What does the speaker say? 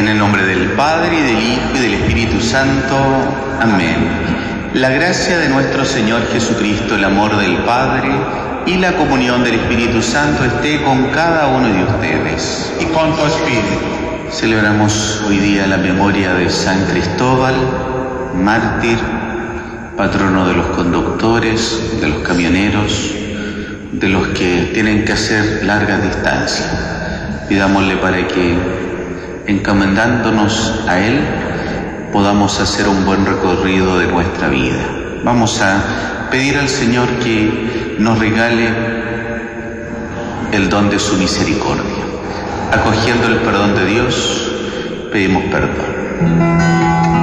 En el nombre del Padre, y del Hijo, y del Espíritu Santo. Amén. La gracia de nuestro Señor Jesucristo, el amor del Padre y la comunión del Espíritu Santo esté con cada uno de ustedes. Y con tu espíritu. Celebramos hoy día la memoria de San Cristóbal, mártir, patrono de los conductores, de los camioneros, de los que tienen que hacer largas distancias. Pidámosle para que, encomendándonos a Él, podamos hacer un buen recorrido de nuestra vida. Vamos a pedir al Señor que nos regale el don de su misericordia. Acogiendo el perdón de Dios, pedimos perdón.